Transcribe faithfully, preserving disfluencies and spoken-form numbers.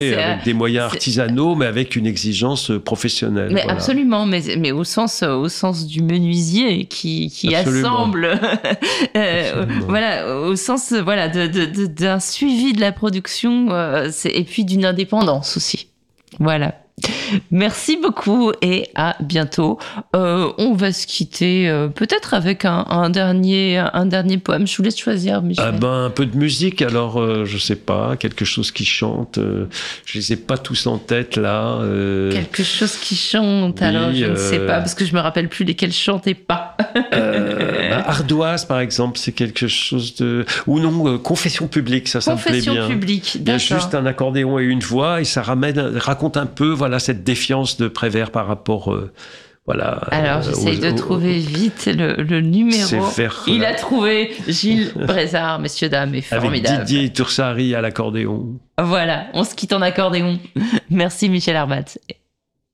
C'est, avec des moyens c'est... artisanaux, mais avec une exigence professionnelle. Mais voilà. Absolument, mais, mais au, sens, au sens du menuisier qui, qui assemble, euh, voilà, au sens voilà, de, de, de, d'un suivi de la production euh, c'est, et puis d'une indépendance aussi. Voilà. Merci beaucoup et à bientôt. Euh, on va se quitter euh, peut-être avec un, un, dernier, un dernier poème. Je vous laisse choisir, Michel. Ah ben, un peu de musique, alors euh, je sais pas, quelque chose qui chante. Euh, je les ai pas tous en tête là. Euh... Quelque chose qui chante, oui, alors je euh... ne sais pas, parce que je me rappelle plus lesquels chantaient pas. euh, bah, Ardoise, par exemple, c'est quelque chose de... Ou non, euh, Confession publique, ça, ça me plaît bien. Confession publique, d'accord. Il y a juste un accordéon et une voix, et ça ramène, raconte un peu, voilà, cette défiance de Prévert par rapport euh, voilà alors euh, j'essaye aux, de aux, trouver vite le, le numéro vers, il a trouvé Gilles Brézard, messieurs dames, est formidable avec Didier Toursari à l'accordéon. Voilà, on se quitte en accordéon. Merci Michel Arbat.